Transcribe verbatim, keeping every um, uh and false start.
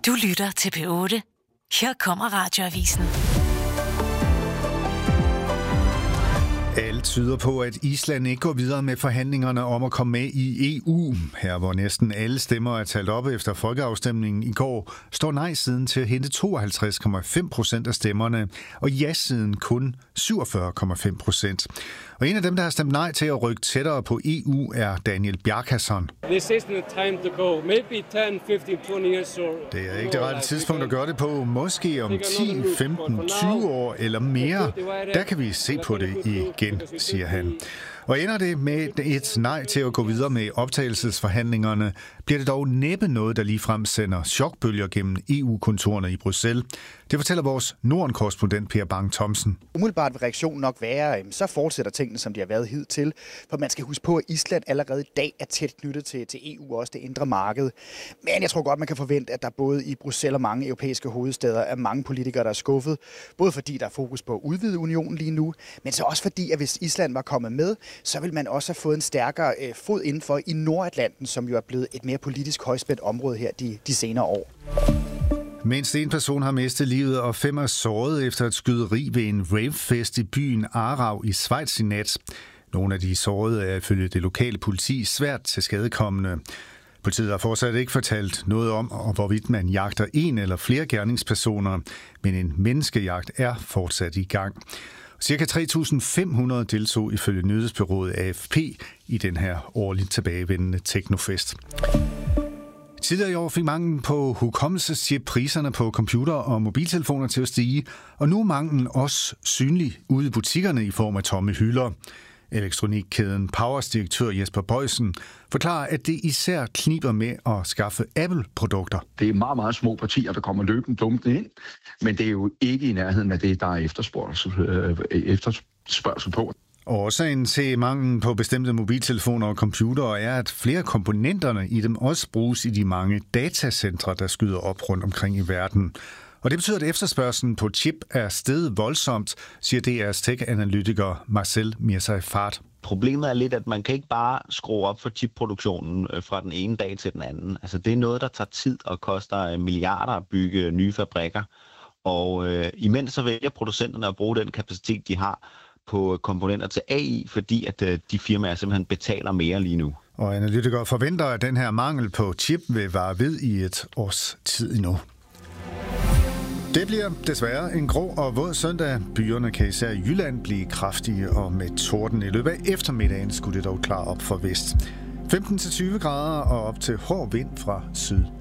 Du lytter til P otte. Her kommer Radioavisen. Alt tyder på, at Island ikke går videre med forhandlingerne om at komme med i E U. Her, hvor næsten alle stemmer er talt op efter folkeafstemningen i går, står nej-siden til at hente tooghalvtreds komma fem procent af stemmerne, og ja-siden kun syvogfyrre komma fem procent. Og en af dem, der har stemt nej til at rykke tættere på E U, er Daniel Bjarkason. This isn't the time to go. Maybe ten, fifteen, twenty years or... Det er ikke det rette tidspunkt at gøre det på. Måske om ti, femten, tyve år eller mere. Der kan vi se på det igen, siger han. Og ender det med et nej til at gå videre med optagelsesforhandlingerne, bliver det dog næppe noget, der ligefrem sender chokbølger gennem E U-kontorerne i Bruxelles. Det fortæller vores Norden-korrespondent Per Bang Thomsen. Umiddelbart vil reaktionen nok være, så fortsætter tingene, som de har været hidtil. For man skal huske på, at Island allerede i dag er tæt knyttet til, til E U og også det indre marked. Men jeg tror godt, man kan forvente, at der både i Bruxelles og mange europæiske hovedsteder er mange politikere, der er skuffet. Både fordi der er fokus på at udvide unionen lige nu, men så også fordi, at hvis Island var kommet med, så vil man også have fået en stærkere øh, fod indenfor i Nordatlanten, som jo er blevet et mere politisk højspændt område her de, de senere år. Mindst en person har mistet livet, og fem er såret efter et skyderi ved en ravefest i byen Aarau i Schweiz i nat. Nogle af de sårede er ifølge det lokale politi svært til skadekommende. Politiet har fortsat ikke fortalt noget om, hvorvidt man jagter en eller flere gerningspersoner, men en menneskejagt er fortsat i gang. Cirka tre tusind fem hundrede deltog ifølge nyhedsbureauet A F P i den her årligt tilbagevendende teknofest. Tidligere i år fik manglen på hukommelsechip priserne på computer og mobiltelefoner til at stige, og nu er manglen også synlig ude i butikkerne i form af tomme hylder. Elektronikkæden Powers direktør Jesper Bøjsen forklarer, at det især kniber med at skaffe Apple-produkter. Det er meget, meget små partier, der kommer løbende dumpende ind, men det er jo ikke i nærheden af det, der er efterspørgsel, øh, efterspørgsel på. Årsagen til manglen på bestemte mobiltelefoner og computere er, at flere komponenterne i dem også bruges i de mange datacentre, der skyder op rundt omkring i verden. Og det betyder, at efterspørgselen på chip er steget voldsomt, siger D R's tech-analytiker Marcel Mirzai-Fard. Problemet er lidt, at man kan ikke bare skrue op for chipproduktionen fra den ene dag til den anden. Altså, det er noget, der tager tid og koster milliarder at bygge nye fabrikker. Og øh, imens så vælger producenterne at bruge den kapacitet, de har på komponenter til A I, fordi at øh, de firmaer simpelthen betaler mere lige nu. Og analytikere forventer, at den her mangel på chip vil vare ved i et års tid endnu. Det bliver desværre en grå og våd søndag. Byerne kan især i Jylland blive kraftige og med torden. I løbet af eftermiddagen skulle det dog klare op for vest. femten til tyve grader og op til hård vind fra syd.